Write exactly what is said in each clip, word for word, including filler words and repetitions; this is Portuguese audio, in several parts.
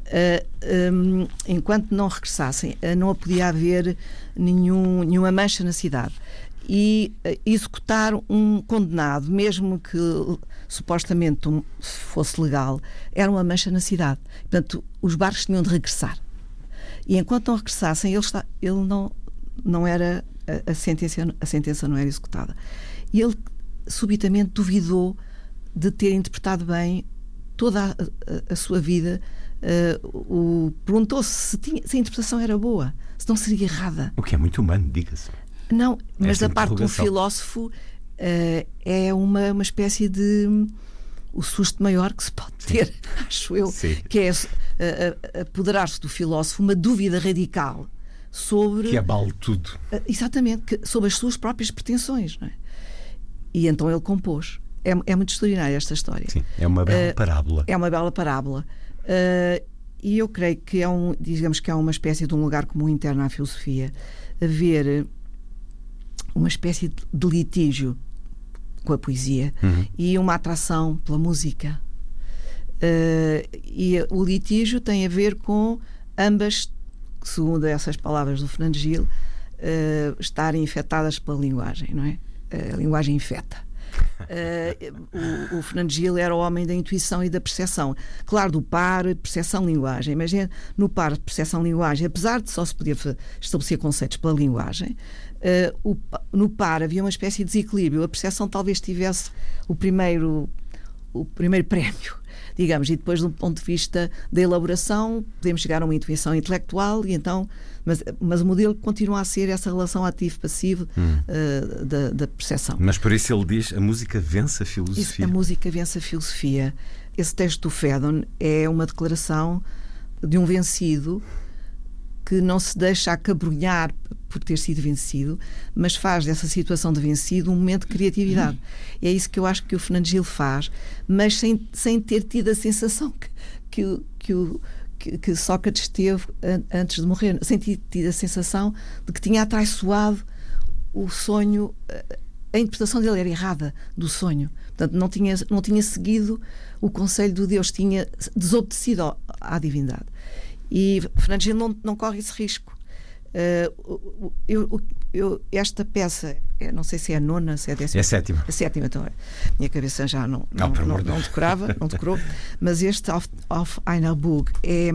uh, um, enquanto não regressassem, uh, não podia haver nenhum, nenhuma mancha na cidade. E uh, executar um condenado, mesmo que uh, supostamente um, fosse legal, era uma mancha na cidade. Portanto, os barcos tinham de regressar. E enquanto não regressassem, ele, está, ele não, não era, a, a, sentença, a sentença não era executada. E ele subitamente duvidou de ter interpretado bem toda a, a, a sua vida. Uh, o, perguntou-se se, tinha, se a interpretação era boa, se não seria errada. O que é muito humano, diga-se. Não, mas Esta da parte de um filósofo uh, é uma, uma espécie de um, o susto maior que se pode ter, sim, acho eu. Sim. Que é uh, apoderar-se do filósofo uma dúvida radical sobre... Que abale tudo. Uh, exatamente, que, sobre as suas próprias pretensões, não é? E então ele compôs. É, é muito extraordinária esta história. Sim, é uma bela uh, parábola. É uma bela parábola. Uh, e eu creio que é um, digamos que é uma espécie de um lugar comum interno à filosofia, haver uma espécie de litígio com a poesia, uhum, e uma atração pela música. Uh, e o litígio tem a ver com ambas, segundo essas palavras do Fernando Gil, uh, estarem infectadas pela linguagem, não é? A linguagem infeta. Uh, o, o Fernando Gil era o homem da intuição e da percepção. Claro, do par, percepção, linguagem. Mas no par, percepção, linguagem, apesar de só se poder estabelecer conceitos pela linguagem, uh, o, no par havia uma espécie de desequilíbrio. A percepção talvez tivesse o primeiro, o primeiro prémio, digamos, e depois, do ponto de vista da elaboração, podemos chegar a uma intuição intelectual, e então, mas, mas o modelo continua a ser essa relação ativo-passivo hum. uh, da, da percepção. Mas por isso ele diz: a música vence a filosofia. Isso, a música vence a filosofia. Esse texto do Phaedon é uma declaração de um vencido que não se deixa acabrunhar por ter sido vencido, mas faz dessa situação de vencido um momento de criatividade. Hum. E é isso que eu acho que o Fernando Gil faz, mas sem, sem ter tido a sensação que, que, que, o, que, que Sócrates teve antes de morrer, sem ter tido a sensação de que tinha atraiçoado o sonho. A interpretação dele era errada do sonho. Portanto, não tinha, não tinha seguido o conselho do Deus, tinha desobedecido à divindade. E Fernando Gil não, não corre esse risco. Uh, eu, eu, esta peça, não sei se é a nona, se é a décima. É a sétima. A sétima, então é. Minha cabeça já não, não, não, não, não decorava, não decorou. Mas este Auf, Auf einer Burg é.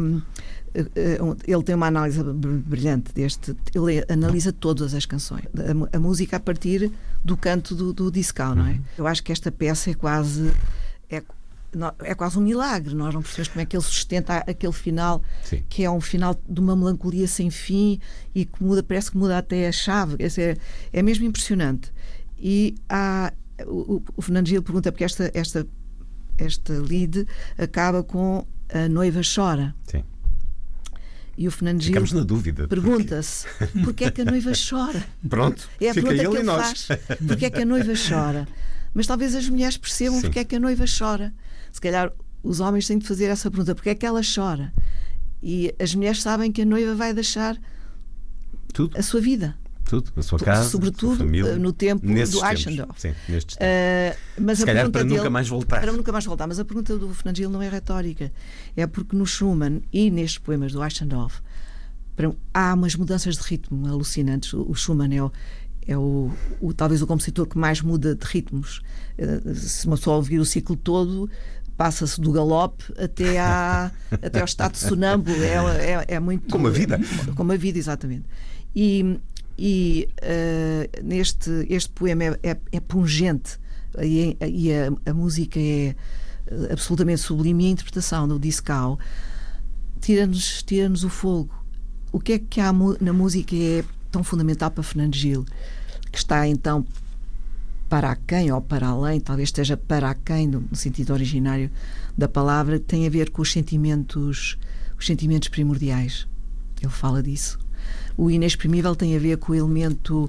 Ele tem uma análise brilhante deste. Ele analisa todas as canções, a, a música a partir do canto do, do Dieskau, não é? Uhum. Eu acho que esta peça é quase. É, É quase um milagre, nós não percebemos como é que ele sustenta aquele final. Sim. Que é um final de uma melancolia sem fim e que muda, parece que muda até a chave. É, é mesmo impressionante. E há, o, o Fernando Gil pergunta, porque esta, esta, esta lead acaba com a noiva chora. Sim. E o Fernando Gil Ficamos na dúvida. Pergunta-se porque é que a noiva chora. Pronto, é a fica pergunta ele que e ele nós. faz. Porque é que a noiva chora? Mas talvez as mulheres percebam. Sim. Porque é que a noiva chora. Se calhar os homens têm de fazer essa pergunta: porque é que ela chora? E as mulheres sabem que a noiva vai deixar tudo, a sua vida, tudo, a sua casa, sobretudo a sua família, no tempo nesses do Eichendorff. Sim, nestes tempos. Uh, mas Se a calhar pergunta para dele, nunca mais voltar. Para nunca mais voltar. Mas a pergunta do Fernando Gil não é retórica. É porque no Schumann e nestes poemas do Eichendorff há umas mudanças de ritmo alucinantes. O Schumann é o É o, o, talvez o compositor que mais muda de ritmos. Uh, se uma pessoa ouvir o ciclo todo, passa-se do galope até, à, até ao estado de sonâmbulo. É, é, é muito. Como a vida. Como a vida, exatamente. E, e uh, neste este poema é, é, é pungente e, e a, a música é absolutamente sublime, e a interpretação do Dieskau tira-nos, tira-nos o fogo. O que é que há na música é tão fundamental para Fernando Gil, que está então para aquém ou para além, talvez esteja para aquém no sentido originário da palavra, tem a ver com os sentimentos, os sentimentos primordiais. Ele fala disso. O inexprimível tem a ver com o elemento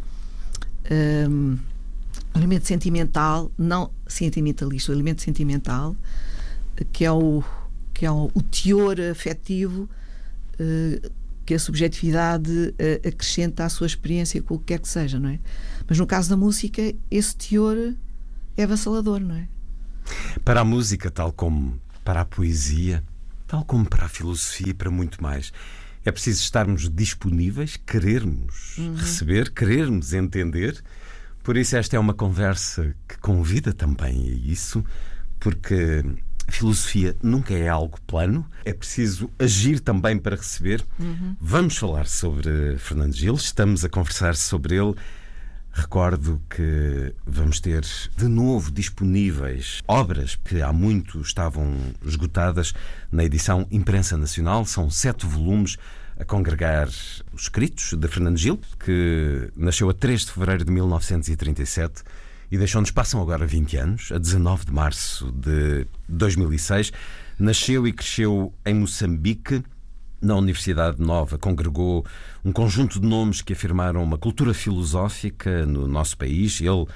um, o elemento sentimental, não sentimentalista, o elemento sentimental, que é o, que é o, o teor afetivo uh, que a subjetividade uh, acrescenta à sua experiência com o que quer que seja, não é? Mas no caso da música, esse teor é avassalador, não é? Para a música, tal como para a poesia, tal como para a filosofia e para muito mais, é preciso estarmos disponíveis, querermos uhum. receber, querermos entender. Por isso esta é uma conversa que convida também a isso, porque a filosofia nunca é algo plano, é preciso agir também para receber. Uhum. Vamos falar sobre Fernando Gil, estamos a conversar sobre ele. Recordo que vamos ter de novo disponíveis obras que há muito estavam esgotadas na edição Imprensa Nacional. São sete volumes a congregar os escritos de Fernando Gil, que nasceu a três de fevereiro de mil novecentos e trinta e sete e deixou-nos, passam agora vinte anos, a dezanove de março de dois mil e seis. Nasceu e cresceu em Moçambique. Na Universidade Nova congregou um conjunto de nomes que afirmaram uma cultura filosófica no nosso país. Ele,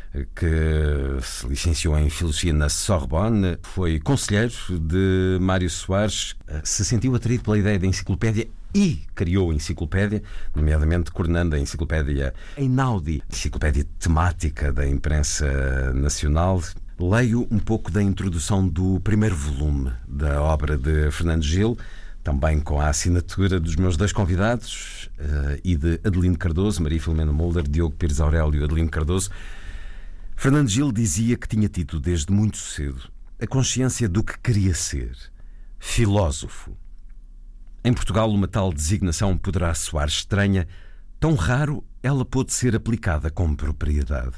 que se licenciou em Filosofia na Sorbonne, foi conselheiro de Mário Soares, se sentiu atraído pela ideia da enciclopédia e criou a enciclopédia, nomeadamente coordenando a enciclopédia Einaudi, enciclopédia temática da imprensa nacional. Leio um pouco da introdução do primeiro volume da obra de Fernando Gil, também com a assinatura dos meus dois convidados uh, e de Adelino Cardoso, Maria Filomena Mulder, Diogo Pires Aurélio e Adelino Cardoso. Fernando Gil dizia que tinha tido desde muito cedo a consciência do que queria ser: filósofo. Em Portugal, uma tal designação poderá soar estranha, tão raro ela pôde ser aplicada com propriedade.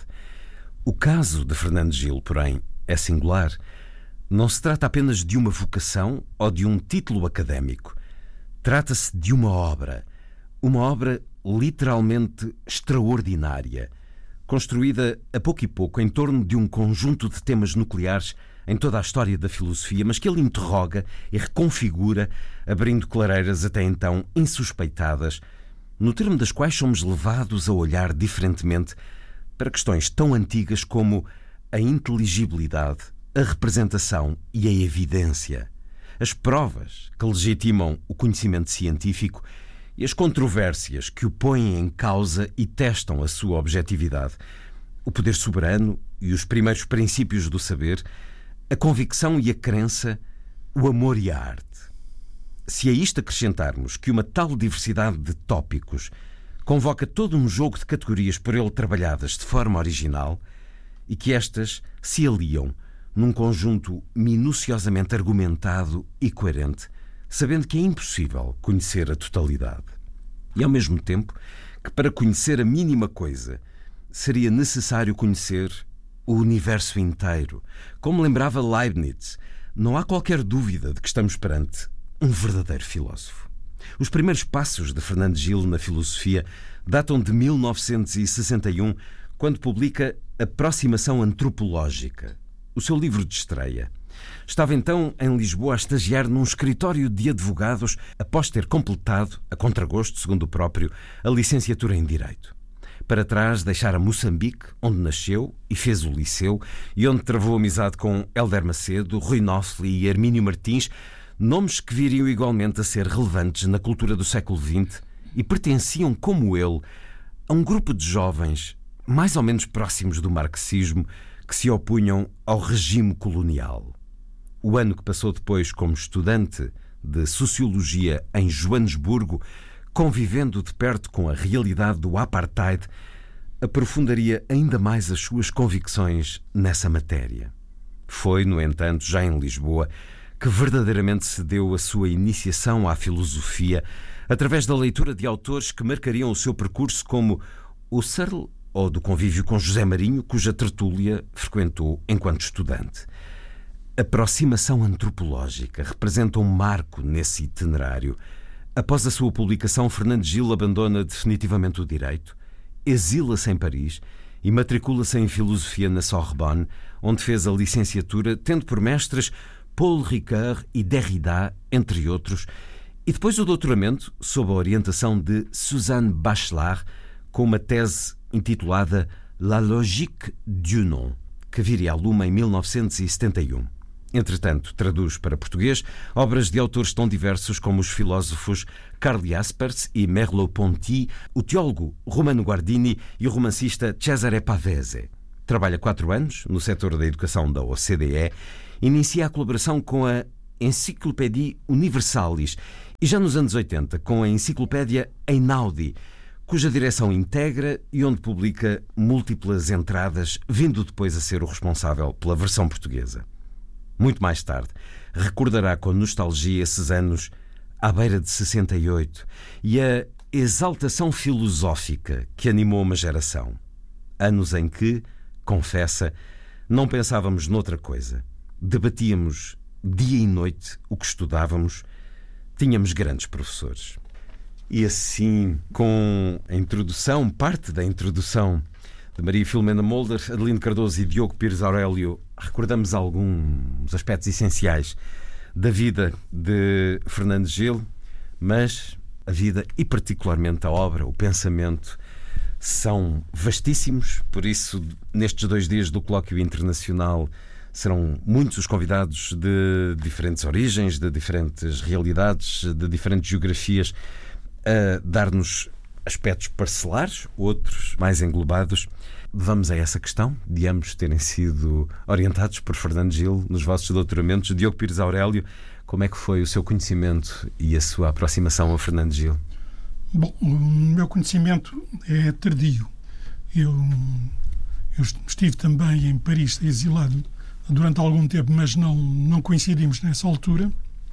O caso de Fernando Gil, porém, é singular. Não se trata apenas de uma vocação ou de um título académico. Trata-se de uma obra, uma obra literalmente extraordinária, construída a pouco e pouco em torno de um conjunto de temas nucleares em toda a história da filosofia, mas que ele interroga e reconfigura, abrindo clareiras até então insuspeitadas, no termo das quais somos levados a olhar diferentemente para questões tão antigas como a inteligibilidade, a representação e a evidência, as provas que legitimam o conhecimento científico e as controvérsias que o põem em causa e testam a sua objetividade, o poder soberano e os primeiros princípios do saber, a convicção e a crença, o amor e a arte. Se a isto acrescentarmos que uma tal diversidade de tópicos convoca todo um jogo de categorias por ele trabalhadas de forma original e que estas se aliam num conjunto minuciosamente argumentado e coerente, sabendo que é impossível conhecer a totalidade. E ao mesmo tempo que para conhecer a mínima coisa seria necessário conhecer o universo inteiro. Como lembrava Leibniz, não há qualquer dúvida de que estamos perante um verdadeiro filósofo. Os primeiros passos de Fernando Gil na filosofia datam de mil novecentos e sessenta e um, quando publica Aproximação Antropológica, o seu livro de estreia. Estava então em Lisboa a estagiar num escritório de advogados após ter completado, a contragosto, segundo o próprio, a licenciatura em Direito. Para trás deixara Moçambique, onde nasceu e fez o liceu, e onde travou amizade com Hélder Macedo, Rui Noffli e Hermínio Martins, nomes que viriam igualmente a ser relevantes na cultura do século vinte e pertenciam, como ele, a um grupo de jovens mais ou menos próximos do marxismo que se opunham ao regime colonial. O ano que passou depois como estudante de Sociologia em Joanesburgo, convivendo de perto com a realidade do apartheid, aprofundaria ainda mais as suas convicções nessa matéria. Foi, no entanto, já em Lisboa, que verdadeiramente se deu a sua iniciação à filosofia através da leitura de autores que marcariam o seu percurso, como Husserl, ou do convívio com José Marinho, cuja tertúlia frequentou enquanto estudante. Aproximação Antropológica representa um marco nesse itinerário. Após a sua publicação, Fernando Gil abandona definitivamente o direito, exila-se em Paris e matricula-se em Filosofia na Sorbonne, onde fez a licenciatura, tendo por mestres Paul Ricoeur e Derrida, entre outros, e depois o doutoramento, sob a orientação de Suzanne Bachelard, com uma tese intitulada La Logique du nom, que viria à lume em mil novecentos e setenta e um. Entretanto, traduz para português obras de autores tão diversos como os filósofos Karl Jaspers e Merleau-Ponty, o teólogo Romano Guardini e o romancista Cesare Pavese. Trabalha quatro anos no setor da educação da O C D E, inicia a colaboração com a Encyclopédie Universalis e já nos anos oitenta com a enciclopédia Einaudi, cuja direção integra e onde publica múltiplas entradas, vindo depois a ser o responsável pela versão portuguesa. Muito mais tarde, recordará com nostalgia esses anos à beira de sessenta e oito e a exaltação filosófica que animou uma geração. Anos em que, confessa, não pensávamos noutra coisa. Debatíamos dia e noite o que estudávamos. Tínhamos grandes professores. E assim, com a introdução, parte da introdução de Maria Filomena Mulder, Adelino Cardoso e Diogo Pires Aurélio, recordamos alguns aspectos essenciais da vida de Fernando Gil, mas a vida e particularmente a obra, o pensamento, são vastíssimos. Por isso, nestes dois dias do Colóquio Internacional, serão muitos os convidados de diferentes origens, de diferentes realidades, de diferentes geografias, a dar-nos aspectos parcelares, outros mais englobados. Vamos a essa questão de ambos terem sido orientados por Fernando Gil nos vossos doutoramentos. Diogo Pires Aurélio, como é que foi o seu conhecimento e a sua aproximação a Fernando Gil? Bom, o meu conhecimento é tardio. Eu, eu estive também em Paris, exilado, durante algum tempo, mas não, não coincidimos nessa altura.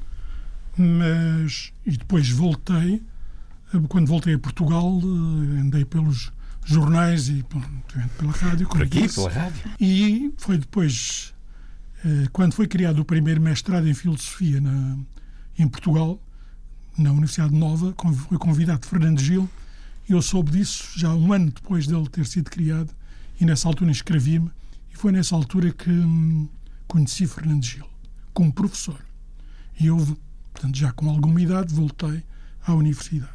Mas, e depois voltei. Quando voltei a Portugal, andei pelos jornais e pela rádio. Por aqui, disse, pela rádio. E foi depois, quando foi criado o primeiro mestrado em Filosofia na, em Portugal, na Universidade Nova, foi convidado Fernando Gil, e eu soube disso já um ano depois dele ter sido criado, e nessa altura inscrevi-me, e foi nessa altura que hum, conheci Fernando Gil, como professor. E eu, portanto, já com alguma idade, voltei à universidade.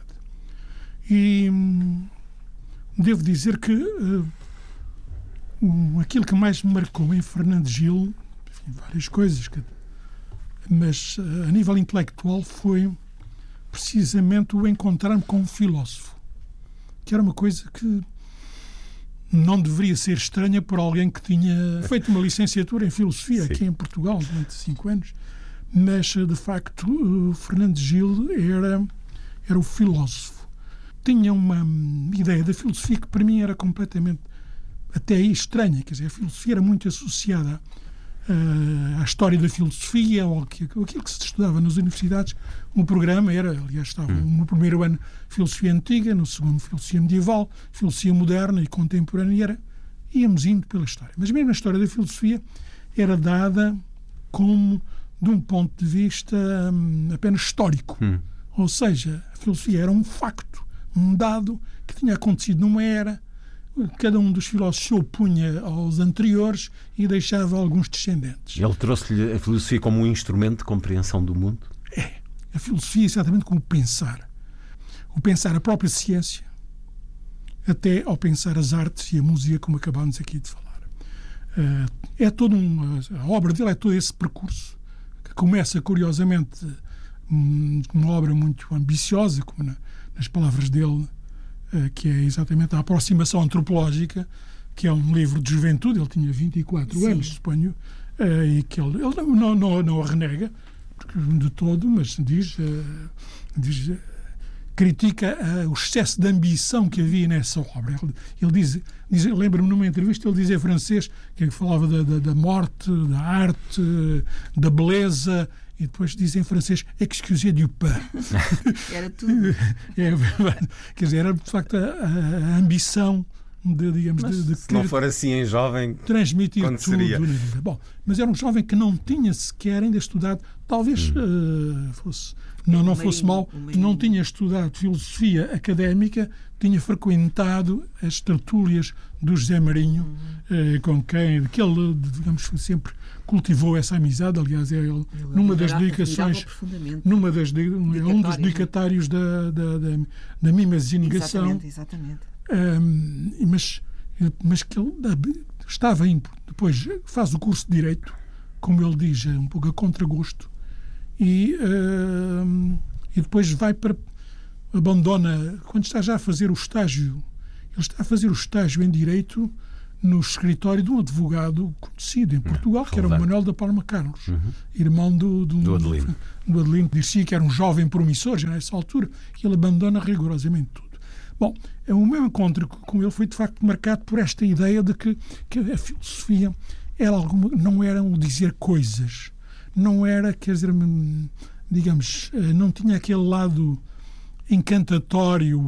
E hum, devo dizer que uh, um, aquilo que mais me marcou em Fernando Gil, enfim, várias coisas, que, mas uh, a nível intelectual foi precisamente o encontrar-me com um filósofo, que era uma coisa que não deveria ser estranha por alguém que tinha feito uma licenciatura em Filosofia Sim. aqui em Portugal durante cinco anos, mas de facto o Fernando Gil era, era o filósofo. Tinha uma ideia da filosofia que para mim era completamente até aí estranha, quer dizer, a filosofia era muito associada uh, à história da filosofia, ou aquilo que se estudava nas universidades. O programa era, aliás, estava hum. no primeiro ano filosofia antiga, no segundo filosofia medieval, filosofia moderna e contemporânea, e era, íamos indo pela história. Mas mesmo a história da filosofia era dada como de um ponto de vista hum, apenas histórico. Hum. Ou seja, a filosofia era um facto, um dado que tinha acontecido numa era. Cada um dos filósofos se opunha aos anteriores e deixava alguns descendentes. Ele trouxe-lhe a filosofia como um instrumento de compreensão do mundo? É. A filosofia é exatamente como o pensar. O pensar a própria ciência, até ao pensar as artes e a música, como acabámos aqui de falar. É todo um, a obra dele é todo esse percurso, que começa, curiosamente, uma obra muito ambiciosa, como na, nas palavras dele, que é exatamente a aproximação antropológica, que é um livro de juventude. Ele tinha vinte e quatro Sim. anos, suponho, e que ele, ele não, não, não a renega de todo, mas diz, diz critica o excesso de ambição que havia nessa obra. Ele, ele diz, diz lembro-me numa entrevista, ele dizia em francês, que falava da, da, da morte, da arte, da beleza, e depois diz em francês excusez du pain. Era tudo. É, quer dizer, era de facto a, a ambição de, digamos, mas, de, de se não for assim em jovem, transmitir tudo seria? Na vida. Bom, mas era um jovem que não tinha sequer ainda estudado, talvez hum. uh, fosse, não, não fosse mau, não tinha estudado filosofia académica, tinha frequentado as tertúlias do José Marinho, hum. uh, com quem que ele, digamos, sempre cultivou essa amizade. Aliás, é ele, ele numa das dedicações, numa das é um dos dedicatários da, da, da, da mimesis e negação. Exatamente, exatamente. Um, mas, mas que ele estava indo, depois faz o curso de Direito, como ele diz, um pouco a contragosto, e, um, e depois vai para, abandona, quando está já a fazer o estágio, ele está a fazer o estágio em Direito no escritório de um advogado conhecido em Portugal, que era o Manuel da Palma Carlos, uhum. irmão do, do, do Adelino. Do Adelino, que dizia que era um jovem promissor já nessa altura, que ele abandona rigorosamente tudo. Bom, o meu encontro com ele foi de facto marcado por esta ideia de que, que a filosofia era alguma, não era o dizer coisas, não era, quer dizer, digamos, não tinha aquele lado encantatório,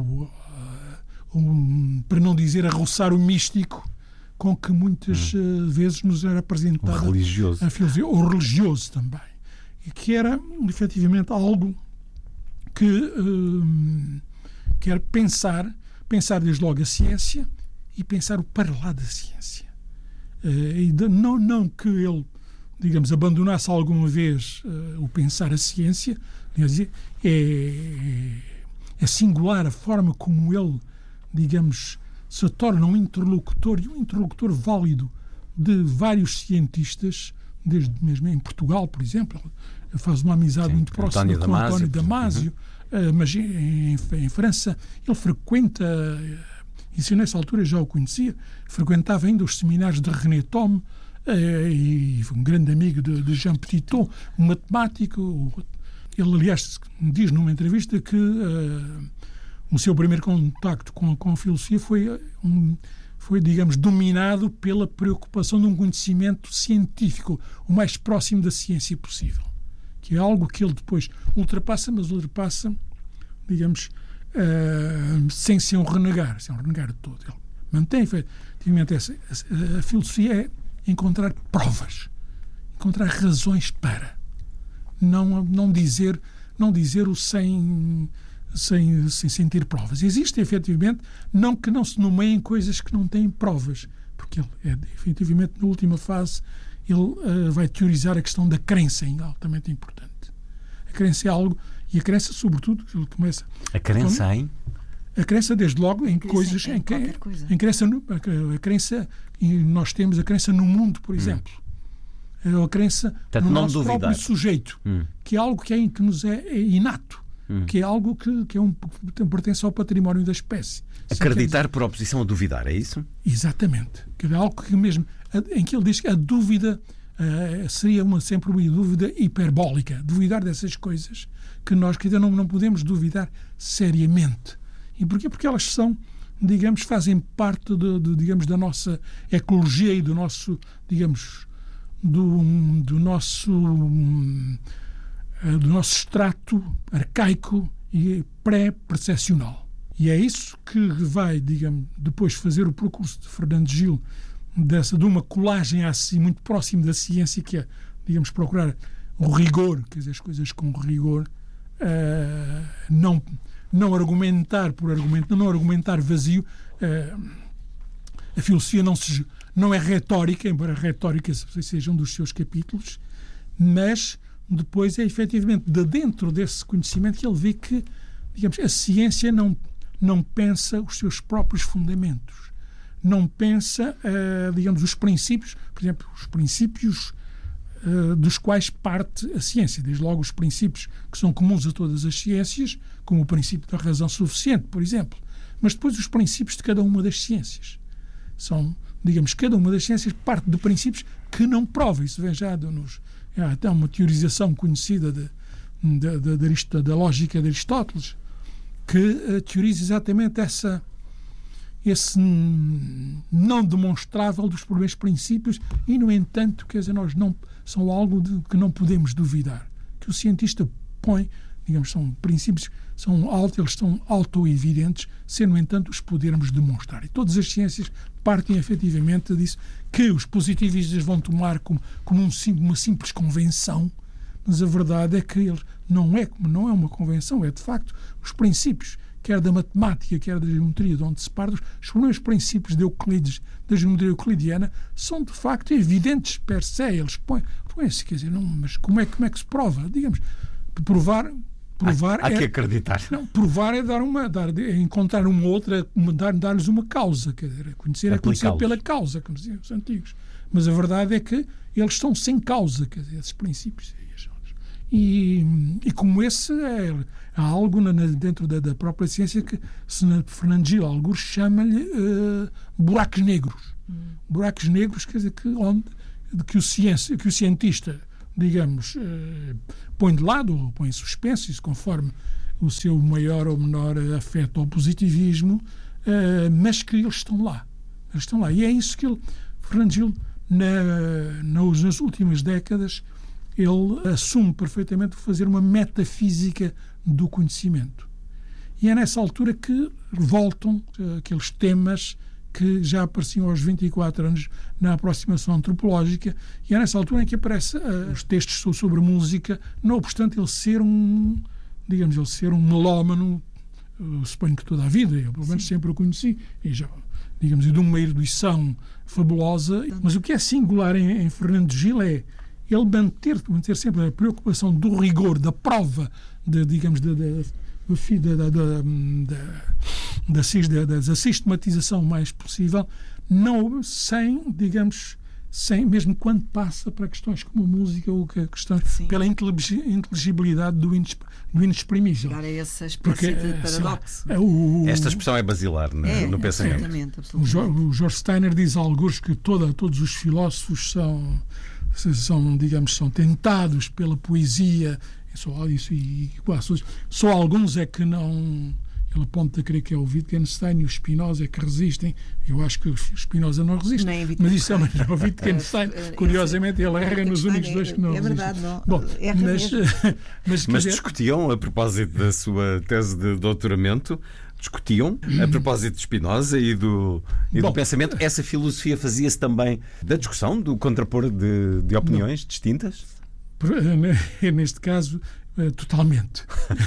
um, para não dizer a roçar o místico, com que muitas hum. uh, vezes nos era apresentada religioso. a filosofia, ou religioso também, e que era efetivamente algo que, uh, que era pensar, pensar desde logo a ciência e pensar o para lá da ciência. Uh, e de, não, não que ele, digamos, abandonasse alguma vez uh, o pensar a ciência, é, é, é singular a forma como ele, digamos, se torna um interlocutor, e um interlocutor válido de vários cientistas, desde mesmo em Portugal, por exemplo. Ele faz uma amizade Sim, muito próxima António com Damasio, António Damasio, uhum. uh, mas em, em, em França ele frequenta, isso nessa altura já o conhecia, frequentava ainda os seminários de René Thom, uh, e um grande amigo de, de Jean Petitot, um matemático. Ele, aliás, diz numa entrevista que uh, o seu primeiro contacto com, com a filosofia foi, um, foi, digamos, dominado pela preocupação de um conhecimento científico, o mais próximo da ciência possível, que é algo que ele depois ultrapassa, mas ultrapassa, digamos, uh, sem ser um renegar, sem um renegar de todo. Ele mantém, efetivamente, essa, a, a filosofia é encontrar provas, encontrar razões para, não, não dizer, não dizer o sem... Sem, sem, sem ter provas. Existe, efetivamente, não que não se nomeiem coisas que não têm provas, porque ele, é, efetivamente, na última fase, ele uh, vai teorizar a questão da crença, em altamente importante. A crença é algo, e a crença, sobretudo, ele começa... A crença com, em? A crença, desde logo, em coisas... Em, em, qualquer coisa. Em crença, no, a, a crença, e nós temos a crença no mundo, por exemplo. Hum. A crença Portanto, no não nosso duvidar. próprio sujeito, hum. que é algo que, é, que nos é, é inato. Hum. Que é algo que, que, é um, que pertence ao património da espécie. Acreditar por oposição a duvidar, é isso? Exatamente. Que é algo que mesmo, em que ele diz que a dúvida uh, seria uma, sempre uma dúvida hiperbólica. Duvidar dessas coisas que nós que ainda não, não podemos duvidar seriamente. E porquê? Porque elas são, digamos, fazem parte de, de, digamos, da nossa ecologia e do nosso, digamos, do, do nosso... Um, do nosso extrato arcaico e pré-percepcional. E é isso que vai, digamos, depois fazer o percurso de Fernando Gil, dessa, de uma colagem assim muito próximo da ciência, que é, digamos, procurar o rigor, quer dizer, as coisas com rigor, uh, não, não argumentar por argumento, não argumentar vazio. Uh, a filosofia não, se, não é retórica, embora a retórica seja um dos seus capítulos, mas depois é efetivamente de dentro desse conhecimento que ele vê que, digamos, a ciência não, não pensa os seus próprios fundamentos, não pensa, uh, digamos, os princípios, por exemplo, os princípios uh, dos quais parte a ciência, desde logo os princípios que são comuns a todas as ciências, como o princípio da razão suficiente, por exemplo, mas depois os princípios de cada uma das ciências. São, digamos, cada uma das ciências parte de princípios que não prova, isso vem já nos... Há até uma teorização conhecida de, de, de, de, da lógica de Aristóteles que uh, teoriza exatamente essa, esse não demonstrável dos primeiros princípios e, no entanto, quer dizer, nós não, são algo de, que não podemos duvidar. Que o cientista põe, digamos, são princípios, são auto, eles são auto-evidentes, se, no entanto, os podermos demonstrar. E todas as ciências partem, efetivamente, disso, que os positivistas vão tomar como, como um, uma simples convenção, mas a verdade é que eles não é, não é uma convenção, é, de facto, os princípios, quer da matemática, quer da geometria, de onde se parte, os primeiros princípios de Euclides, da geometria euclidiana, são, de facto, evidentes per se. Eles põem, põem-se, quer dizer, não, mas como é, como é que se prova? Digamos, provar... Provar há, há é, que acreditar. Não, provar é dar uma, dar, é encontrar uma outra, uma, dar, dar-lhes uma causa, quer dizer, conhecer é conhecer pela causa, como diziam os antigos. Mas a verdade é que eles estão sem causa, quer dizer, esses princípios. E, e como esse, é, há algo na, dentro da, da própria ciência que Fernando Gil, alguns chama-lhe uh, buracos negros. Hum. Buracos negros, quer dizer, que, onde, que, o, ciência, que o cientista, digamos, uh, põe de lado ou põe em suspenso, isso conforme o seu maior ou menor afeto ao positivismo, uh, mas que eles estão lá. Eles estão lá. E é isso que ele, Fernando Gil, na, nas últimas décadas, ele assume perfeitamente fazer uma metafísica do conhecimento. E é nessa altura que voltam uh, aqueles temas que já apareciam aos vinte e quatro anos na aproximação antropológica, e é nessa altura em que aparecem uh, os textos sobre música, não obstante ele ser um, digamos, ele ser um melómano, uh, suponho que toda a vida, eu pelo menos sempre o conheci, e já, digamos, de uma erudição fabulosa. Mas o que é singular em, em Fernando Gil é ele manter, manter sempre a preocupação do rigor, da prova, de, digamos, da, da, da, da, da, da, da sistematização mais possível, não, sem, digamos, sem, mesmo quando passa para questões como a música ou que questões Sim. pela inteligibilidade do, ines, do inexprimível. Claro, é essa espécie de paradoxo. Lá, o, Esta expressão é basilar no, é, no pensamento. Absolutamente, absolutamente. O, o George Steiner diz a alguns que toda, todos os filósofos são, são, digamos, são tentados pela poesia, só, isso, e, quase, só alguns é que não... Ele aponta a crer que é o Wittgenstein e o Spinoza é que resistem. Eu acho que o Spinoza não resiste. Mas isso é o Wittgenstein. Curiosamente, ele erra nos únicos dois que não resistem. É verdade, não. Bom, mas, mas, mas discutiam, a propósito da sua tese de doutoramento, discutiam, a propósito de Spinoza e do, e Bom, do pensamento, essa filosofia fazia-se também da discussão, do contrapor de, de opiniões não. distintas? Neste caso, Uh, totalmente.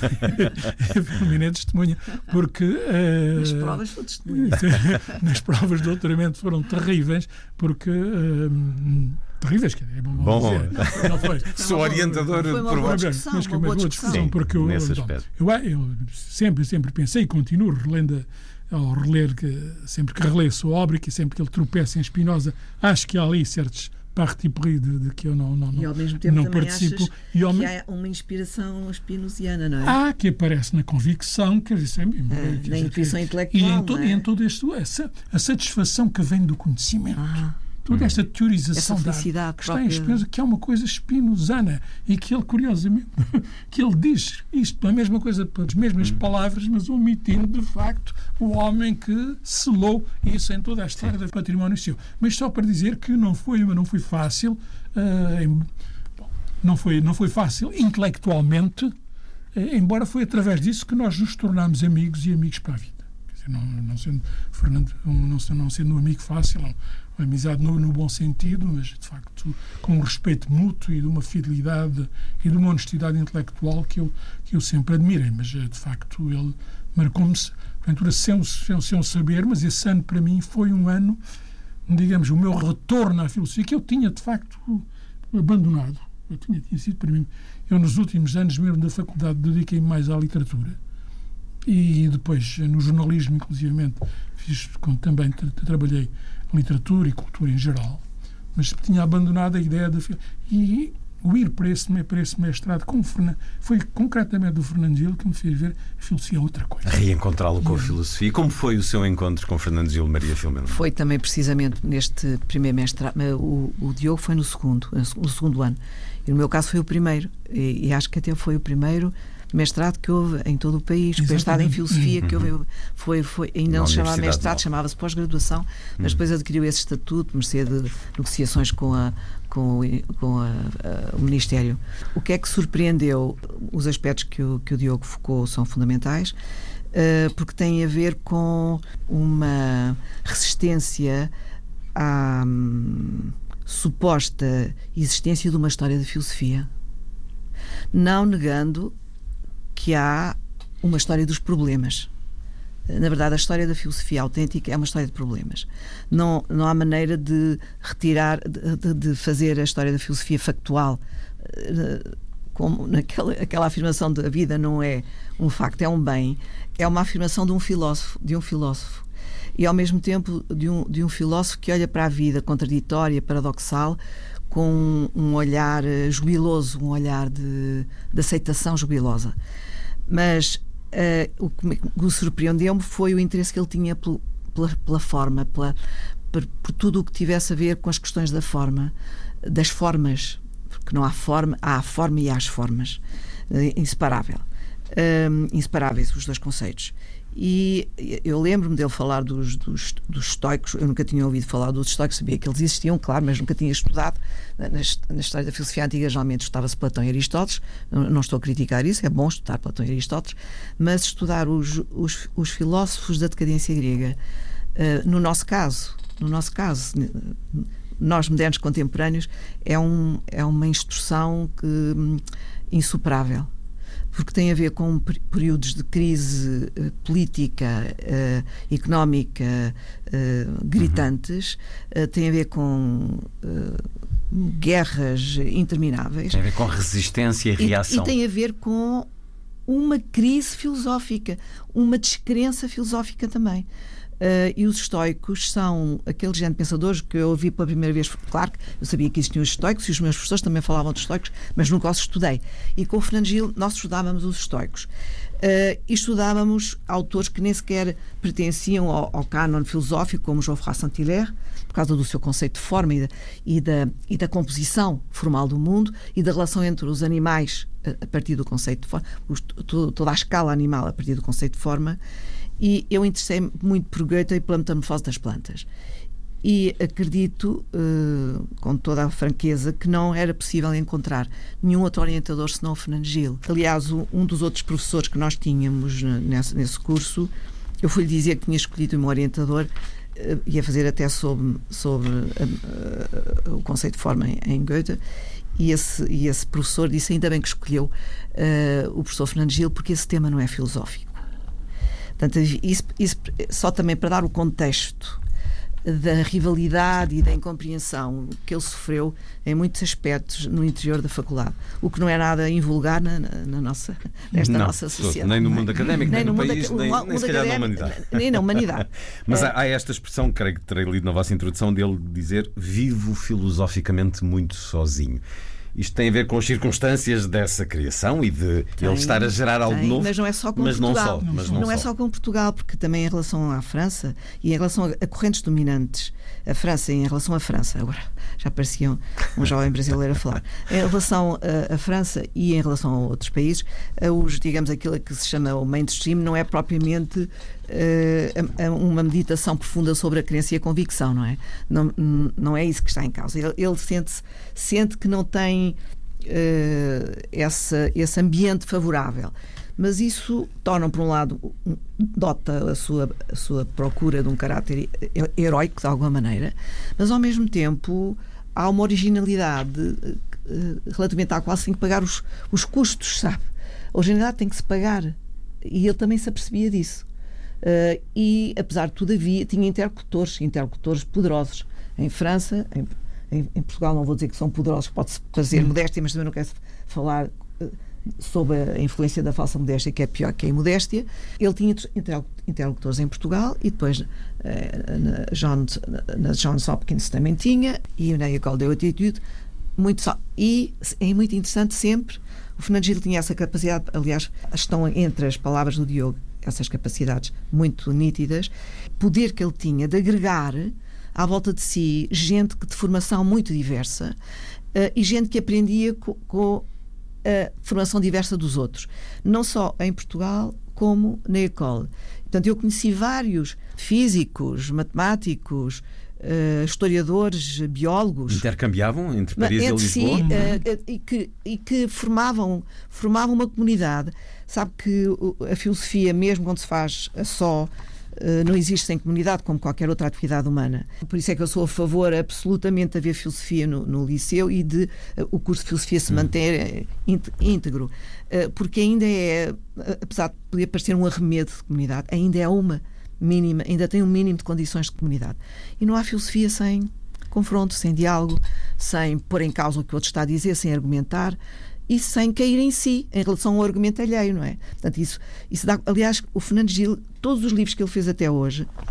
É testemunha, porque uh, nas provas foi testemunha. Nas provas de doutoramento foram terríveis, porque uh, terríveis, que é bom, bom dizer. Não, não foi. Sou orientador foi uma boa discussão, mas, uma boa discussão. Sim, porque eu, nesse eu, aspecto. Eu, eu sempre, sempre pensei e continuo relendo ao reler, que, sempre que releio sua obra, que sempre que ele tropeça em Spinoza, acho que há ali certos parti pris de, de que eu não, não, e ao mesmo tempo não também participo. Achas E ao que me... há uma inspiração spinoziana, não é? Ah, que aparece na convicção, quer dizer, sempre, ah, quer na dizer, intuição que, intelectual, e em, to, não é? e em todo este, essa, a satisfação que vem do conhecimento. Ah. Toda esta teorização essa felicidade da que própria... está em Spinoza, que é uma coisa spinozana e que ele, curiosamente, que ele diz isto, a mesma coisa, as mesmas hum. palavras, mas omitindo, de facto, o homem que selou isso em toda a história do património seu. Mas só para dizer que não foi, não foi fácil, uh, em, não, foi, não foi fácil intelectualmente, uh, embora foi através disso que nós nos tornámos amigos e amigos para a vida. Quer dizer, não, não sendo Fernando, não, não sendo um amigo fácil, não, uma amizade no, no bom sentido, mas de facto com um respeito mútuo e de uma fidelidade e de uma honestidade intelectual que eu, que eu sempre admirei. Mas de facto ele marcou-me, porventura, sem, sem, sem saber, mas esse ano para mim foi um ano, digamos, o meu retorno à filosofia, que eu tinha de facto abandonado. Eu tinha, tinha sido para mim. Eu nos últimos anos mesmo da faculdade dediquei-me mais à literatura. E depois no jornalismo, inclusivamente, fiz, também tra trabalhei literatura e cultura em geral, mas tinha abandonado a ideia da e o ir para esse, para esse mestrado com o Fernando, foi concretamente do Fernando Gil que me fez ver a filosofia outra coisa. Reencontrá-lo com a filosofia. E como foi o seu encontro com Fernando Gil, Maria Filomena? Foi também precisamente neste primeiro mestrado. O, o Diogo foi no segundo, no segundo ano. E no meu caso foi o primeiro. E, e acho que até foi o primeiro mestrado que houve em todo o país, o mestrado em filosofia que houve, foi, foi, ainda não se chamava mestrado, chamava-se pós-graduação, mas depois adquiriu esse estatuto, mercê de negociações com, a, com, com a, a, o Ministério. O que é que surpreendeu? Os aspectos que o, que o Diogo focou são fundamentais, uh, porque têm a ver com uma resistência à hum, suposta existência de uma história da filosofia, não negando que há uma história dos problemas. Na verdade, a história da filosofia autêntica é uma história de problemas. Não, não há maneira de retirar, de, de fazer a história da filosofia factual, como naquela aquela afirmação de a vida não é um facto, é um bem. É uma afirmação de um filósofo, de um filósofo. E, ao mesmo tempo, de um, de um filósofo que olha para a vida contraditória, paradoxal, com um olhar jubiloso, um olhar de, de aceitação jubilosa. Mas uh, o que me, me surpreendeu-me foi o interesse que ele tinha pelo, pela, pela forma, pela, por, por tudo o que tivesse a ver com as questões da forma, das formas, porque não há forma, há a forma e há as formas, uh, inseparável, uh, inseparáveis os dois conceitos. E eu lembro-me dele falar dos, dos, dos estoicos. Eu nunca tinha ouvido falar dos estoicos, sabia que eles existiam, claro, mas nunca tinha estudado. Na, na história da filosofia antiga, geralmente estudava-se Platão e Aristóteles. Não, não estou a criticar isso, é bom estudar Platão e Aristóteles, mas estudar os, os, os filósofos da decadência grega, uh, no nosso caso, no nosso caso, nós modernos contemporâneos, é, um, é uma instrução que, um, insuperável. Porque tem a ver com períodos de crise uh, política, uh, económica, uh, gritantes, uhum. uh, tem a ver com uh, guerras intermináveis. Tem a ver com resistência e reação. E, e tem a ver com uma crise filosófica, uma descrença filosófica também. Uh, e os estoicos são aqueles género de pensadores que eu ouvi pela primeira vez. Claro que eu sabia que existiam os estoicos e os meus professores também falavam de estoicos, mas nunca os estudei. E com o Fernando Gil nós estudávamos os estoicos. Uh, e estudávamos autores que nem sequer pertenciam ao, ao cânon filosófico, como Geoffroy Saint-Hilaire, por causa do seu conceito de forma e da, e da, e da composição formal do mundo e da relação entre os animais a, a partir do conceito de forma, os, toda a escala animal a partir do conceito de forma. E eu interessei-me muito por Goethe e pela metamorfose das plantas. E acredito, uh, com toda a franqueza, que não era possível encontrar nenhum outro orientador senão o Fernando Gil. Aliás, um dos outros professores que nós tínhamos nesse, nesse curso, eu fui-lhe dizer que tinha escolhido o meu orientador, uh, ia fazer até sobre, sobre uh, uh, o conceito de forma em, em Goethe, e esse, e esse professor disse ainda bem que escolheu uh, o professor Fernando Gil, porque esse tema não é filosófico. Portanto, isso, isso só também para dar o contexto da rivalidade e da incompreensão que ele sofreu em muitos aspectos no interior da faculdade, o que não é nada invulgar na, na nossa, nesta não, nossa sociedade. Nem no mundo académico, nem, nem no, no país, mundo, nem, o, nem se calhar na humanidade. Nem na humanidade. Mas é. há, há esta expressão, creio que terei lido na vossa introdução, dele dizer: vivo filosoficamente muito sozinho. Isto tem a ver com as circunstâncias dessa criação e de tem, ele estar a gerar algo tem, novo. Mas não é só com mas Portugal. Não, só, mas não, não só. é só com Portugal, porque também em relação à França e em relação a correntes dominantes, a França e em relação à França, agora já parecia um jovem brasileiro a falar, em relação à, à França e em relação a outros países, os, digamos, aquilo que se chama o mainstream não é propriamente uh, uma meditação profunda sobre a crença e a convicção, não é? Não, não é isso que está em causa. Ele, ele sente, sente que não tem Uh, essa, esse ambiente favorável, mas isso torna, por um lado, dota a sua, a sua procura de um caráter heroico de alguma maneira, mas ao mesmo tempo há uma originalidade uh, relativamente à qual se tem que pagar os, os custos, sabe? A originalidade tem que se pagar, e ele também se apercebia disso. Uh, e apesar de tudo havia, tinha interlocutores, interlocutores poderosos em França, em Em, em Portugal não vou dizer que são poderosos, pode-se fazer modéstia, mas também não quero falar uh, sobre a influência da falsa modéstia, que é pior que a imodéstia. Ele tinha interlocutores em Portugal e depois uh, na, Johns, na Johns Hopkins também tinha, e na École de Haute Étude, muito só. E é muito interessante sempre, o Fernando Gil tinha essa capacidade, aliás, estão entre as palavras do Diogo, essas capacidades muito nítidas, poder que ele tinha de agregar à volta de si gente que de formação muito diversa uh, e gente que aprendia co, com a formação diversa dos outros, não só em Portugal como na École. Portanto, eu conheci vários físicos, matemáticos, uh, historiadores, biólogos. Intercambiavam entre Paris entre e Lisboa? Si, uh, e que, e que formavam, formavam uma comunidade. Sabe que a filosofia, mesmo quando se faz a só, Uh, não existe sem comunidade, como qualquer outra atividade humana. Por isso é que eu sou a favor absolutamente de haver filosofia no, no liceu e de uh, o curso de filosofia se manter uh, íntegro, uh, porque ainda é, uh, apesar de poder parecer um arremedo de comunidade, ainda é uma mínima, ainda tem um mínimo de condições de comunidade. E não há filosofia sem confronto, sem diálogo, sem pôr em causa o que o outro está a dizer, sem argumentar e sem cair em si, em relação ao argumento alheio, não é? Portanto, isso, isso dá, aliás, o Fernando Gil, todos os livros que ele fez até hoje,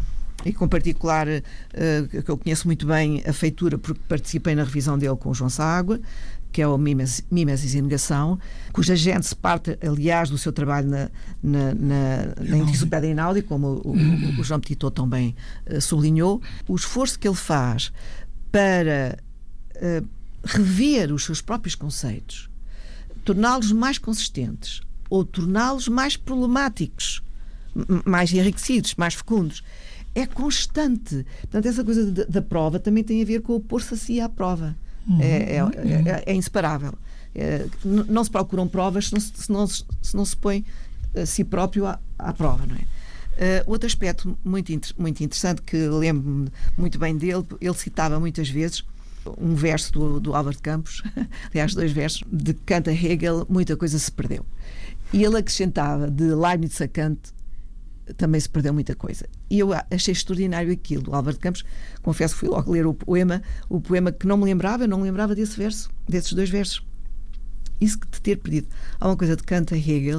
e com particular, uh, que eu conheço muito bem a feitura, porque participei na revisão dele com o João Ságua, que é o Mimesis e Negação, cuja gente se parte, aliás, do seu trabalho na, na, na, na Enciclopédia Einaudi, como o, o, o João Petitot também uh, sublinhou. O esforço que ele faz para uh, rever os seus próprios conceitos, torná-los mais consistentes ou torná-los mais problemáticos, mais enriquecidos, mais fecundos, é constante. Portanto, essa coisa da, da prova também tem a ver com o pôr-se a si à prova. Uhum. É, é, é, é inseparável. É, não se procuram provas se não se, se, não, se, não se põe a si próprio à, à prova, não é? Uh, outro aspecto muito, muito interessante, que lembro-me muito bem dele, ele citava muitas vezes um verso do, do Álvaro de Campos, aliás, dois versos, de Kant a Hegel, muita coisa se perdeu. E ele acrescentava, de Leibniz a Kant, também se perdeu muita coisa. E eu achei extraordinário aquilo do Álvaro de Campos. Confesso que fui logo ler o poema, o poema que não me lembrava, eu não me lembrava desse verso, desses dois versos. Isso que de ter perdido alguma coisa de Kant a Hegel,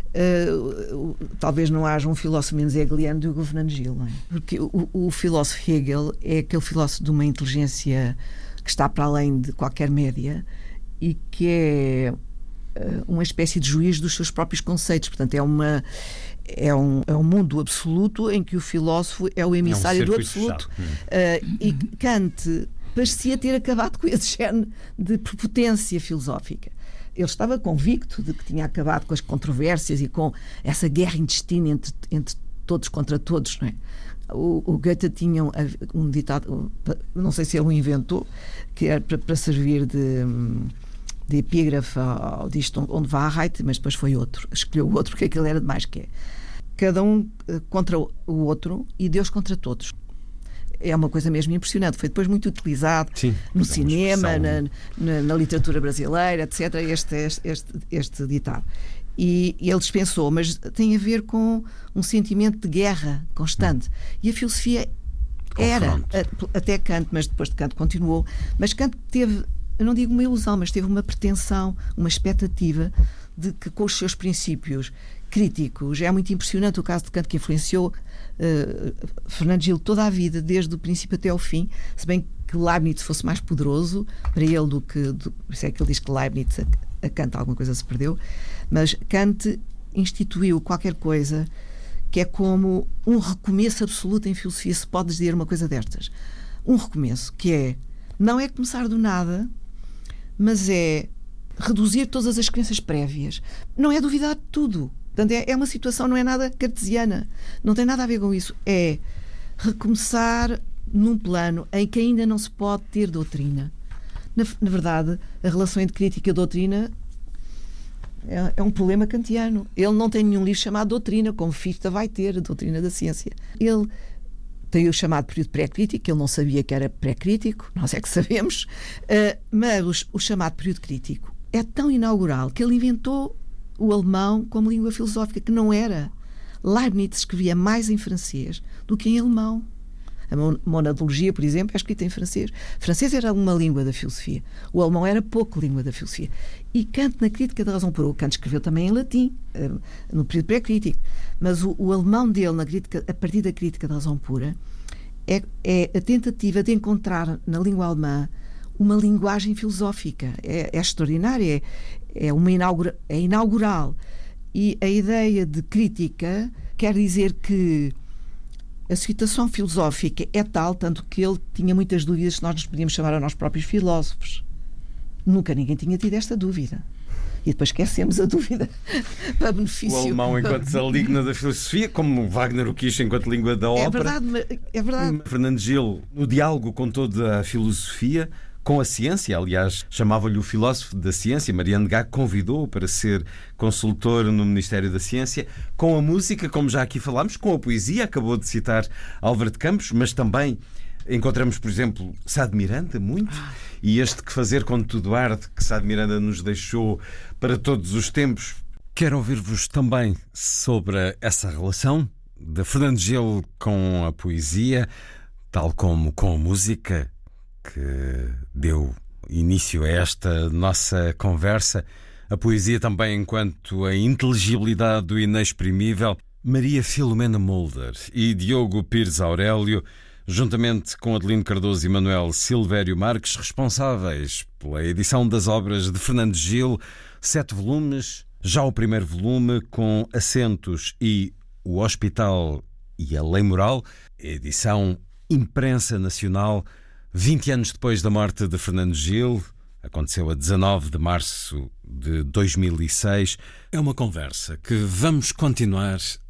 uh, uh, talvez não haja um filósofo menos hegeliano do que o Fernando Gil, não é? Porque o, o filósofo Hegel é aquele filósofo de uma inteligência que está para além de qualquer média e que é uh, uma espécie de juiz dos seus próprios conceitos. Portanto, é uma É um, é um mundo absoluto em que o filósofo é o emissário é um do absoluto. Uh, e Kant parecia ter acabado com esse género de prepotência filosófica. Ele estava convicto de que tinha acabado com as controvérsias e com essa guerra intestina entre, entre todos contra todos, não é? O, o Goethe tinha um, um ditado, não sei se ele o inventou, que era para, para servir de... de epígrafe ao disto onde Wahrheit, mas depois foi outro, escolheu o outro porque aquele era demais, que é cada um contra o outro e Deus contra todos. É uma coisa mesmo impressionante, foi depois muito utilizado Sim, no cinema, na, na, na literatura brasileira, etcétera, este, este, este, este ditado. E, e ele dispensou, mas tem a ver com um sentimento de guerra constante. Hum. E a filosofia era, a, até Kant, mas depois de Kant continuou, mas Kant teve, eu não digo uma ilusão, mas teve uma pretensão, uma expectativa de que com os seus princípios críticos, é muito impressionante o caso de Kant, que influenciou uh, Fernando Gil toda a vida, desde o princípio até ao fim, se bem que Leibniz fosse mais poderoso para ele do que, do, por isso é que ele diz que Leibniz a, a Kant alguma coisa se perdeu, mas Kant instituiu qualquer coisa que é como um recomeço absoluto em filosofia, se pode dizer uma coisa destas. Um recomeço, que é, não é começar do nada, mas é reduzir todas as crenças prévias. Não é duvidar de tudo. Portanto, é, é uma situação, não é nada cartesiana. Não tem nada a ver com isso. É recomeçar num plano em que ainda não se pode ter doutrina. Na, na verdade, a relação entre crítica e doutrina é, é um problema kantiano. Ele não tem nenhum livro chamado Doutrina, como Fichte vai ter, a Doutrina da Ciência. Ele tem o chamado período pré-crítico, ele não sabia que era pré-crítico, nós é que sabemos, uh, mas o, o chamado período crítico é tão inaugural que ele inventou o alemão como língua filosófica, que não era. Leibniz escrevia mais em francês do que em alemão. A monadologia, por exemplo, é escrita em francês. O francês era uma língua da filosofia. O alemão era pouco língua da filosofia. E Kant, na Crítica da Razão Pura, Kant escreveu também em latim, no período pré-crítico. Mas o, o alemão dele, na crítica, a partir da Crítica da Razão Pura, é, é a tentativa de encontrar na língua alemã uma linguagem filosófica. É, é extraordinária, é, é, uma inaugura, é inaugural. E a ideia de crítica quer dizer que a situação filosófica é tal, tanto que ele tinha muitas dúvidas se nós nos podíamos chamar a nós próprios filósofos. Nunca ninguém tinha tido esta dúvida. E depois esquecemos a dúvida para benefício. O alemão enquanto a língua da filosofia, como Wagner o quis enquanto língua da ópera. É verdade, é verdade. Fernando Gil, no diálogo com toda a filosofia, com a ciência, aliás, chamava-lhe o filósofo da ciência. Mariano Gá convidou-o para ser consultor no Ministério da Ciência. Com a música, como já aqui falámos, com a poesia, acabou de citar Álvaro de Campos, mas também encontramos, por exemplo, Sá de Miranda, muito, e este Que Fazer com Tu, Duarte, que Sá de Miranda nos deixou para todos os tempos. Quero ouvir-vos também sobre essa relação de Fernando Gil com a poesia, tal como com a música, que deu início a esta nossa conversa. A poesia também enquanto a inteligibilidade do inexprimível. Maria Filomena Mulder e Diogo Pires Aurélio, juntamente com Adelino Cardoso e Manuel Silvério Marques, responsáveis pela edição das obras de Fernando Gil, sete volumes, já o primeiro volume com Assentos e O Hospital e a Lei Moral, edição Imprensa Nacional, vinte anos depois da morte de Fernando Gil. Aconteceu a dezanove de março de dois mil e seis. É uma conversa que vamos continuar